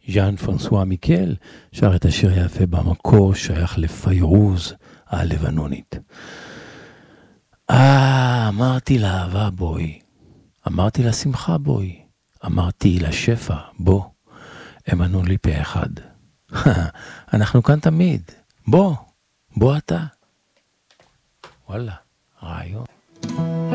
ז'אן פרנסואה מיקל שר את השיר היפה במקור, שייך לפיירוז הלבנונית. אמרתי לאהבה בואי, אמרתי לשמחה בואי, אמרתי לשפע בוא, הם ענו לי פה אחד. אנחנו כאן תמיד, בוא אתה. וואלה, רעיון.